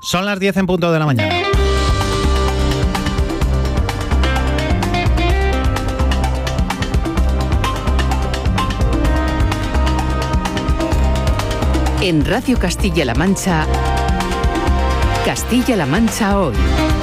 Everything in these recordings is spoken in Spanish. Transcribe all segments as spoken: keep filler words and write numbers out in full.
Son las diez en punto de la mañana. En Radio Castilla-La Mancha, Castilla-La Mancha Hoy.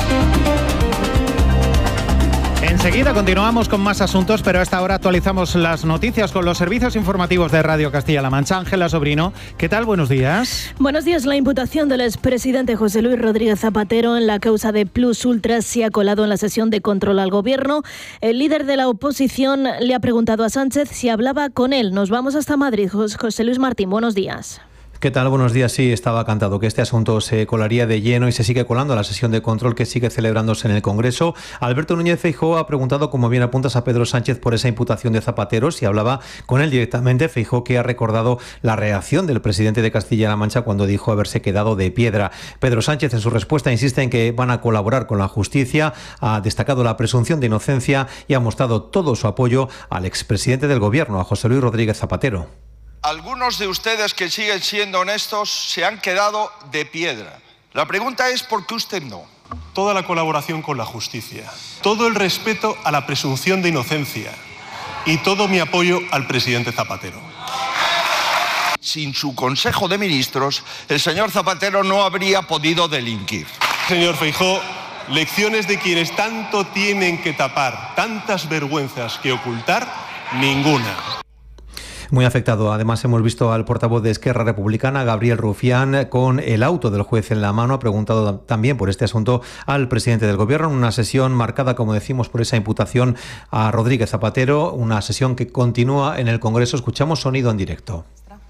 Enseguida continuamos con más asuntos, pero a esta hora actualizamos las noticias con los servicios informativos de Radio Castilla-La Mancha. Ángela Sobrino, ¿qué tal? Buenos días. Buenos días. La imputación del expresidente José Luis Rodríguez Zapatero en la causa de Plus Ultra se ha colado en la sesión de control al Gobierno. El líder de la oposición le ha preguntado a Sánchez si hablaba con él. Nos vamos hasta Madrid. José Luis Martín, buenos días. ¿Qué tal? Buenos días. Sí, estaba cantado que este asunto se colaría de lleno y se sigue colando a la sesión de control que sigue celebrándose en el Congreso. Alberto Núñez Feijóo ha preguntado, como bien apuntas, a Pedro Sánchez por esa imputación de Zapatero, si hablaba con él directamente. Feijóo, que ha recordado la reacción del presidente de Castilla-La Mancha cuando dijo haberse quedado de piedra. Pedro Sánchez, en su respuesta, insiste en que van a colaborar con la justicia, ha destacado la presunción de inocencia y ha mostrado todo su apoyo al expresidente del Gobierno, a José Luis Rodríguez Zapatero. Algunos de ustedes que siguen siendo honestos se han quedado de piedra. La pregunta es ¿por qué usted no? Toda la colaboración con la justicia, todo el respeto a la presunción de inocencia y todo mi apoyo al presidente Zapatero. Sin su Consejo de Ministros, el señor Zapatero no habría podido delinquir. Señor Feijóo, lecciones de quienes tanto tienen que tapar, tantas vergüenzas que ocultar, ninguna. Muy afectado. Además, hemos visto al portavoz de Esquerra Republicana, Gabriel Rufián, con el auto del juez en la mano. Ha preguntado también por este asunto al presidente del Gobierno. Una sesión marcada, como decimos, por esa imputación a Rodríguez Zapatero. Una sesión que continúa en el Congreso. Escuchamos sonido en directo.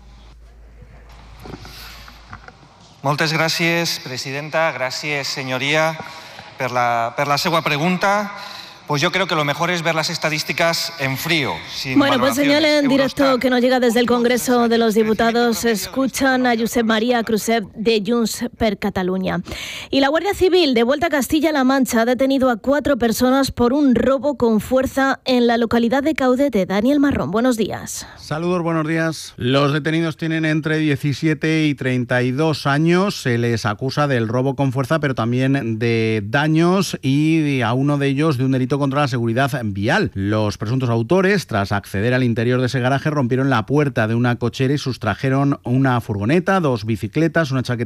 Moltes gràcies, presidenta. Gràcies, senyoria, per la, per la seva pregunta. Pues yo creo que lo mejor es ver las estadísticas en frío. Sin bueno, pues señala en directo que nos llega desde el Congreso de los Diputados. Escuchan a Josep María Cruzet de Junts per Catalunya. Y la Guardia Civil, de vuelta a Castilla-La Mancha, ha detenido a cuatro personas por un robo con fuerza en la localidad de Caudete. Daniel Marrón, buenos días. Saludos, buenos días. Los detenidos tienen entre diecisiete y treinta y dos años. Se les acusa del robo con fuerza, pero también de daños y a uno de ellos de un delito contra la seguridad vial. Los presuntos autores, tras acceder al interior de ese garaje, rompieron la puerta de una cochera y sustrajeron una furgoneta, dos bicicletas, una chaqueta